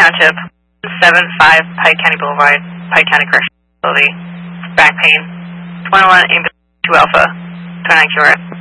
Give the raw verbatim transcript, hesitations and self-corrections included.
Township, seven five Pike County Boulevard, Pike County Correctional Facility, back pain, twenty-one, two Alpha, twenty-nine Q R S.